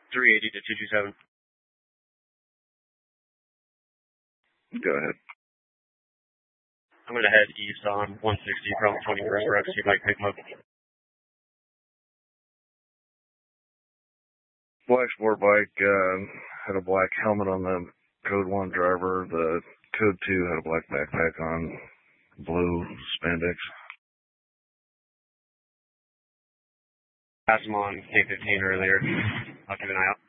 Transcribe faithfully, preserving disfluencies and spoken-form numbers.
three eighty to two two seven. Go ahead. I'm going to head east on one sixty from twenty-first Rep, see if I can pick them up. Black sport bike uh, had a black helmet on the code one driver. The code two had a black backpack on, blue spandex. Passed them on K fifteen earlier. I'll keep an eye out.